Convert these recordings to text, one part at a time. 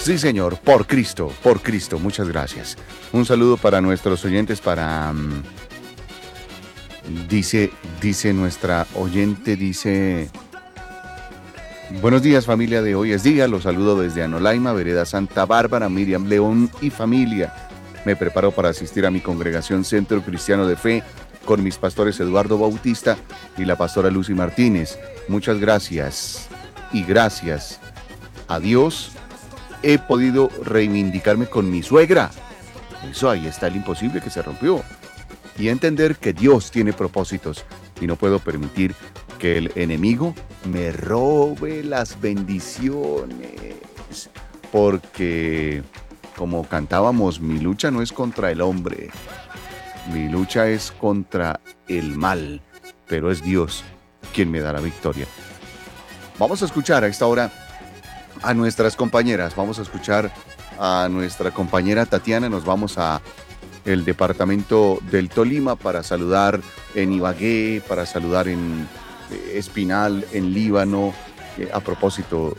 Sí, señor, por Cristo, muchas gracias. Un saludo para nuestros oyentes, dice nuestra oyente, buenos días familia de Hoy es Día, los saludo desde Anolaima, Vereda Santa Bárbara, Miriam León y familia. Me preparo para asistir a mi congregación Centro Cristiano de Fe con mis pastores Eduardo Bautista y la pastora Lucy Martínez. Muchas gracias y gracias a Dios he podido reivindicarme con mi suegra. Eso, ahí está el imposible que se rompió. Y entender que Dios tiene propósitos y no puedo permitir que el enemigo me robe las bendiciones. Porque, como cantábamos, mi lucha no es contra el hombre, mi lucha es contra el mal, pero es Dios quien me da la victoria. Vamos a escuchar a esta hora a nuestras compañeras. Vamos a escuchar a nuestra compañera Tatiana. Nos vamos a el departamento del Tolima para saludar en Ibagué, para saludar en Espinal, en Líbano. A propósito,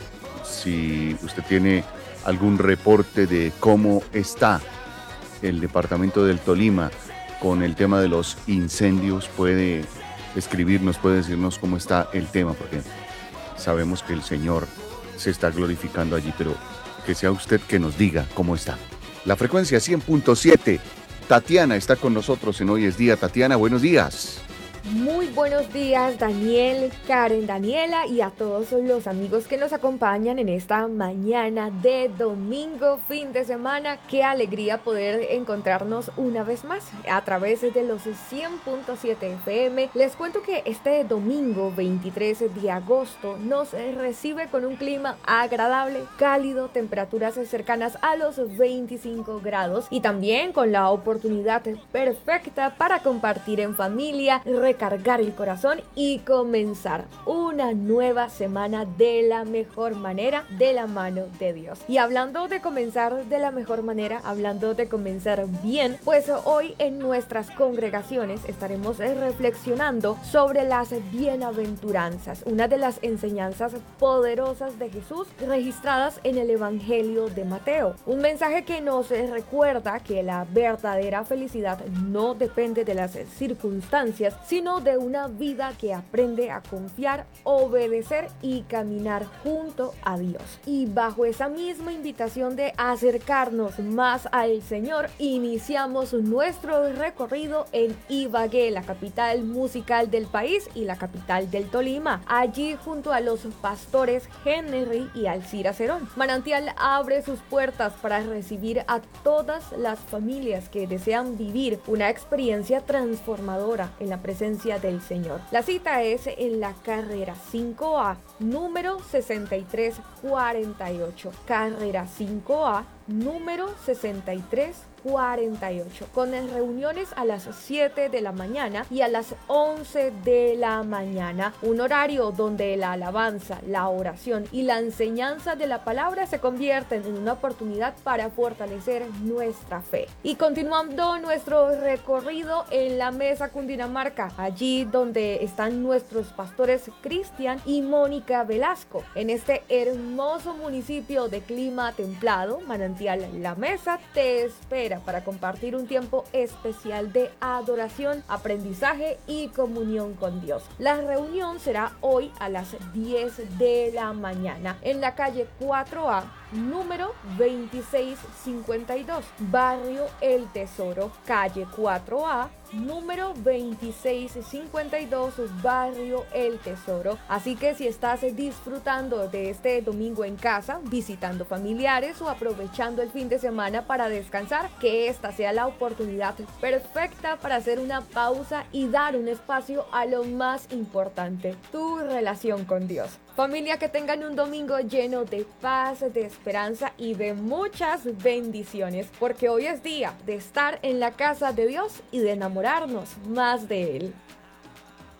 si usted tiene algún reporte de cómo está el departamento del Tolima con el tema de los incendios, puede escribirnos, puede decirnos cómo está el tema, porque sabemos que el Señor se está glorificando allí, pero que sea usted que nos diga cómo está. La frecuencia 100.7. Tatiana está con nosotros en Hoy es Día. Tatiana, buenos días. Muy buenos días, Daniel, Karen, Daniela y a todos los amigos que nos acompañan en esta mañana de domingo, fin de semana. Qué alegría poder encontrarnos una vez más a través de los 100.7 FM. Les cuento que este domingo 23 de agosto nos recibe con un clima agradable, cálido, temperaturas cercanas a los 25 grados y también con la oportunidad perfecta para compartir en familia, recargar el corazón y comenzar una nueva semana de la mejor manera de la mano de Dios. Y hablando de comenzar de la mejor manera, hablando de comenzar bien, pues hoy en nuestras congregaciones estaremos reflexionando sobre las bienaventuranzas, una de las enseñanzas poderosas de Jesús registradas en el Evangelio de Mateo. Un mensaje que nos recuerda que la verdadera felicidad no depende de las circunstancias, sino de una vida que aprende a confiar, obedecer y caminar junto a Dios. Y bajo esa misma invitación de acercarnos más al Señor, iniciamos nuestro recorrido en Ibagué, la capital musical del país y la capital del Tolima. Allí junto a los pastores Henry y Alcira Cerón, Manantial abre sus puertas para recibir a todas las familias que desean vivir una experiencia transformadora en la presencia del Señor. La cita es en la carrera 5A, número 6348. Carrera 5A, número 6348, con reuniones a las 7 de la mañana y a las 11 de la mañana, un horario donde la alabanza, la oración y la enseñanza de la palabra se convierten en una oportunidad para fortalecer nuestra fe. Y continuando nuestro recorrido en la Mesa Cundinamarca, allí donde están nuestros pastores Cristian y Mónica Velasco, en este hermoso municipio de clima templado, Manantial La Mesa te espera para compartir un tiempo especial de adoración, aprendizaje y comunión con Dios. La reunión será hoy a las 10 de la mañana en la calle 4A, número 2652, barrio El Tesoro, calle 4A, número 2652, barrio El Tesoro. Así que si estás disfrutando de este domingo en casa, visitando familiares o aprovechando el fin de semana para descansar, que esta sea la oportunidad perfecta para hacer una pausa y dar un espacio a lo más importante, tu relación con Dios. Familia, que tengan un domingo lleno de paz, de esperanza y de muchas bendiciones, porque hoy es día de estar en la casa de Dios y de enamorarnos más de Él.